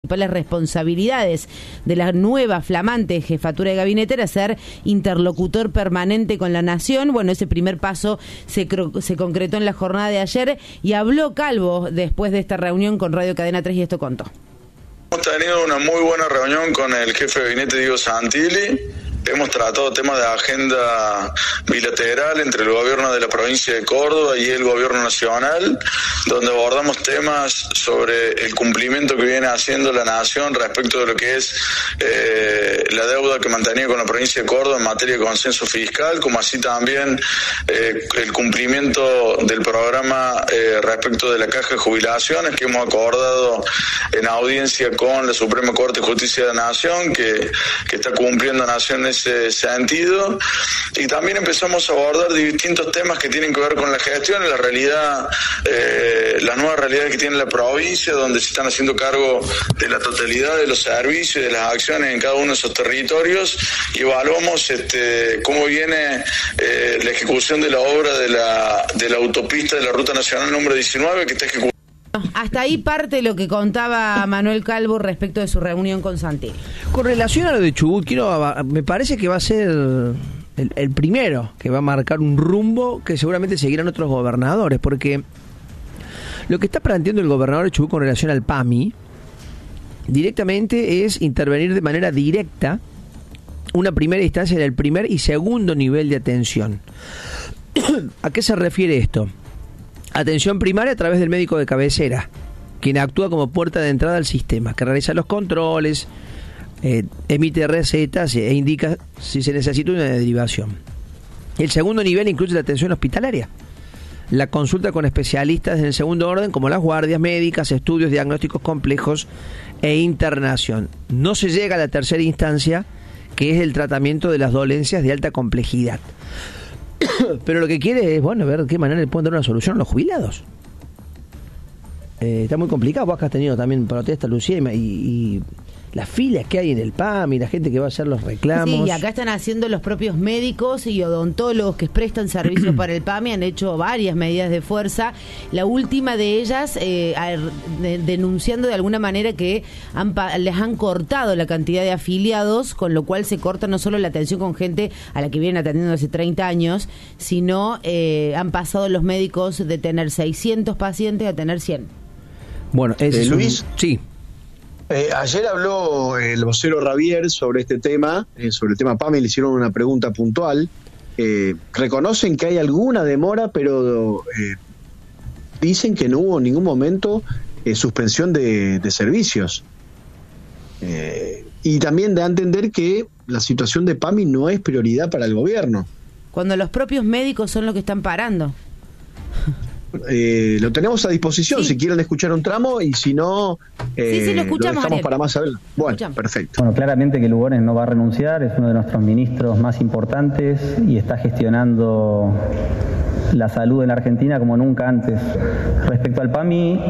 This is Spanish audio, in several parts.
principales responsabilidades de la nueva flamante jefatura de gabinete era ser interlocutor permanente con la nación. Bueno, ese primer paso se concretó en la jornada de ayer y habló Calvo después de esta reunión con Radio Cadena 3 y esto contó. Hemos tenido una muy buena reunión con el jefe de gabinete Diego Santilli. Hemos tratado temas de agenda bilateral entre el gobierno de la provincia de Córdoba y el gobierno nacional, donde abordamos temas sobre el cumplimiento que viene haciendo la nación respecto de lo que es la deuda que mantenía con la provincia de Córdoba en materia de consenso fiscal, como así también el cumplimiento del programa respecto de la caja de jubilaciones que hemos acordado en audiencia con la Suprema Corte de Justicia de la Nación, que está cumpliendo Nación en ese sentido. Y también empezamos a abordar distintos temas que tienen que ver con la gestión y la realidad, las nuevas realidades que tiene la provincia, donde se están haciendo cargo de la totalidad de los servicios y de las acciones en cada uno de esos territorios, y evaluamos cómo viene la ejecución de la obra de la autopista de la Ruta Nacional número 19, que está ejecutando. Hasta ahí parte lo que contaba Manuel Calvo respecto de su reunión con Santilli. Con relación a lo de Chubut, me parece que va a ser el primero que va a marcar un rumbo que seguramente seguirán otros gobernadores, porque lo que está planteando el gobernador de Chubut con relación al PAMI directamente es intervenir de manera directa una primera instancia en el primer y segundo nivel de atención. ¿A qué se refiere esto? Atención primaria a través del médico de cabecera, quien actúa como puerta de entrada al sistema, que realiza los controles, emite recetas e indica si se necesita una derivación. El segundo nivel incluye la atención hospitalaria, la consulta con especialistas en el segundo orden, como las guardias médicas, estudios diagnósticos complejos e internación. No se llega a la tercera instancia, que es el tratamiento de las dolencias de alta complejidad. Pero lo que quiere es, bueno, ver de qué manera le pueden dar una solución a los jubilados. Está muy complicado. Vos acá has tenido también protestas, Lucía, y las filas que hay en el PAM y la gente que va a hacer los reclamos. Sí, y acá están haciendo los propios médicos y odontólogos que prestan servicios para el PAM y han hecho varias medidas de fuerza. La última de ellas denunciando de alguna manera que les han cortado la cantidad de afiliados, con lo cual se corta no solo la atención con gente a la que vienen atendiendo hace 30 años, sino han pasado los médicos de tener 600 pacientes a tener 100. Bueno, Luis. Sí. Ayer habló el vocero Ravier sobre este tema, sobre el tema PAMI, y le hicieron una pregunta puntual. Reconocen que hay alguna demora, pero dicen que no hubo en ningún momento suspensión de servicios. Y también da a entender que la situación de PAMI no es prioridad para el gobierno. Cuando los propios médicos son los que están parando. Lo tenemos a disposición, sí. Si quieren escuchar un tramo, y si no, sí, lo escuchamos, dejamos para más saber. Bueno, perfecto. Bueno, claramente que Lugones no va a renunciar, es uno de nuestros ministros más importantes y está gestionando la salud en la Argentina como nunca antes. Respecto al PAMI,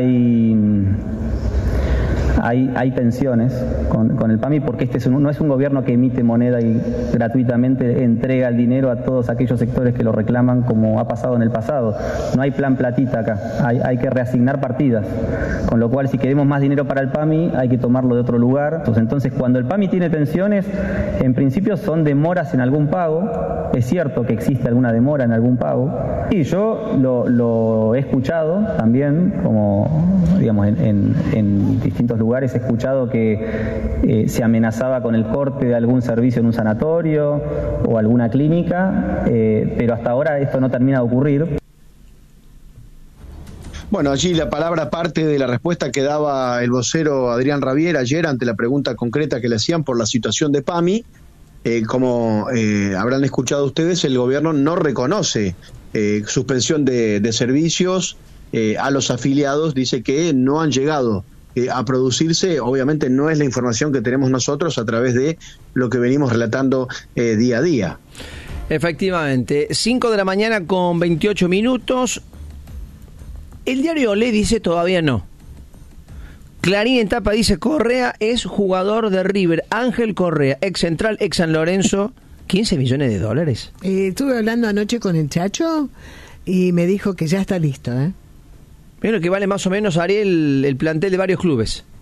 hay tensiones con el PAMI, porque no es un gobierno que emite moneda y gratuitamente entrega el dinero a todos aquellos sectores que lo reclaman, como ha pasado en el pasado. No hay plan platita acá, hay que reasignar partidas, con lo cual si queremos más dinero para el PAMI hay que tomarlo de otro lugar. Entonces cuando el PAMI tiene tensiones, en principio son demoras en algún pago. Es cierto que existe alguna demora en algún pago, y yo lo he escuchado también, como digamos en distintos lugares he escuchado que se amenazaba con el corte de algún servicio en un sanatorio o alguna clínica, pero hasta ahora esto no termina de ocurrir. Bueno, allí la palabra parte de la respuesta que daba el vocero Adrián Ravier ayer ante la pregunta concreta que le hacían por la situación de PAMI. Como habrán escuchado ustedes, el gobierno no reconoce suspensión de servicios a los afiliados, dice que no han llegado a producirse. Obviamente no es la información que tenemos nosotros a través de lo que venimos relatando día a día. Efectivamente, 5 de la mañana con 28 minutos. El diario Olé dice todavía no. Clarín en tapa dice Correa es jugador de River. Ángel Correa, ex Central, ex San Lorenzo, $15 millones. Estuve hablando anoche con el Chacho y me dijo que ya está listo, Pero que vale más o menos, Ariel, el plantel de varios clubes.